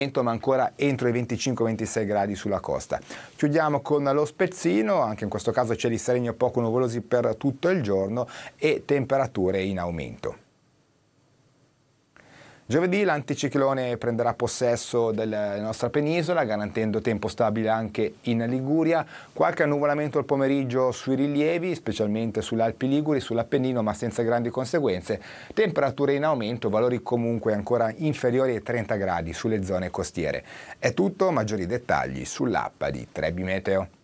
ma ancora entro i 25-26 gradi sulla costa. Chiudiamo con lo spezzino, anche in questo caso cieli sereni o poco nuvolosi per tutto il giorno e temperature in aumento. Giovedì l'anticiclone prenderà possesso della nostra penisola, garantendo tempo stabile anche in Liguria. Qualche annuvolamento al pomeriggio sui rilievi, specialmente sulle Alpi Liguri, sull'Appennino, ma senza grandi conseguenze. Temperature in aumento, valori comunque ancora inferiori ai 30 gradi sulle zone costiere. È tutto, maggiori dettagli sull'app di Trebi Meteo.